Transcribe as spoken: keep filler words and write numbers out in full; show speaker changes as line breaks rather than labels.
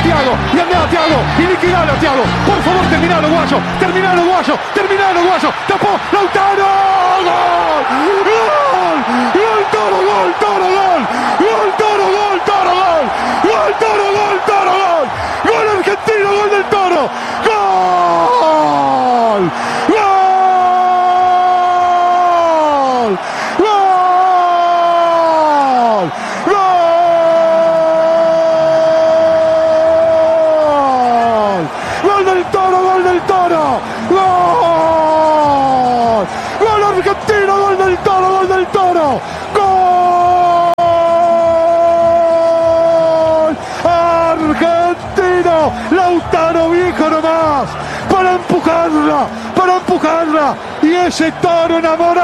Thiago, y anda Thiago, y liquidalo Thiago, por favor terminalo Guayo, terminalo Guayo, terminalo Guayo, tapó Lautaro, gol, gol, gol Toro, gol Toro, gol, gol Toro, gol Toro, gol, gol Toro, gol Toro, gol, gol argentino, gol del Toro, gol, gol, gol, gol, gol del Toro, gol del Toro, gol, gol argentino, gol del Toro, gol del Toro, gol argentino, Lautaro viejo nomás, para empujarla, para empujarla, y ese Toro enamorado.